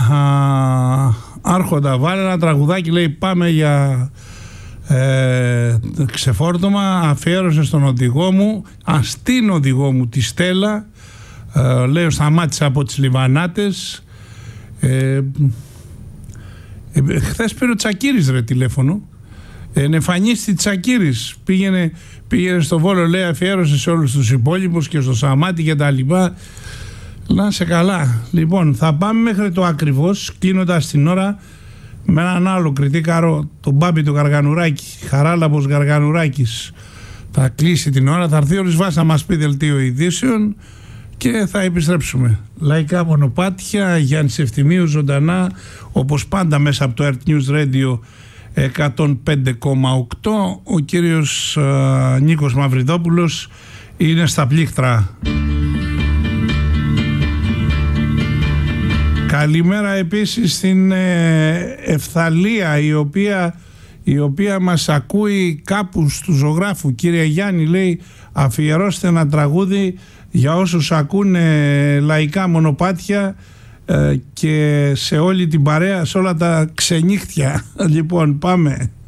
Άρχοντα, βάλε ένα τραγουδάκι, λέει, πάμε για ξεφόρτωμα, αφιέρωσε στον οδηγό μου, στην οδηγό μου τη Στέλλα, λέω, σταμάτησα από τις Λιβανάτες. Χθες πήρε ο Τσακίρης ρε τηλέφωνο, εμφανίστη Τσακίρης, πήγαινε στο Βόλο, λέει, αφιέρωσε σε όλους τους υπόλοιπους και στο Σαμάτι και τα λοιπά. Να είσαι καλά. Λοιπόν, θα πάμε μέχρι το ακριβώς, κλείνοντας την ώρα με έναν άλλο κριτήκαρο, τον Μπάμπη του Γαργανουράκη, Χαράλαμπος Γαργανουράκης. Θα κλείσει την ώρα, θα έρθει ο Ρισβάς να μας πει δελτίο ειδήσεων και θα επιστρέψουμε. Λαϊκά μονοπάτια, Γιάννης Ευθυμίου ζωντανά, όπως πάντα μέσα από το Earth News Radio 105,8. Ο κύριος Νίκος Μαυριδόπουλος είναι στα πλήκτρα. Καλημέρα επίσης στην Ευθαλία, η οποία μας ακούει κάπου του ζωγράφου. Κύριε Γιάννη, λέει, αφιερώστε ένα τραγούδι για όσους ακούνε λαϊκά μονοπάτια και σε όλη την παρέα, σε όλα τα ξενύχτια. Λοιπόν, πάμε.